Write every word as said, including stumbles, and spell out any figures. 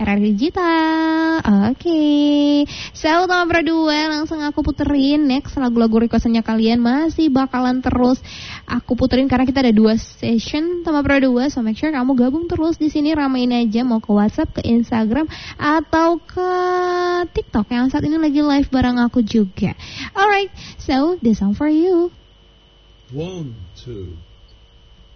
R R Digital. Oke, okay. So nomor dua langsung aku puterin next lagu-lagu requestannya kalian masih bakalan terus aku puterin karena kita ada dua session sama Pro dua. So make sure kamu gabung terus di sini, ramein aja mau ke WhatsApp, ke Instagram atau ke TikTok yang saat ini lagi live bareng aku juga. Alright, so this song for you. One, two.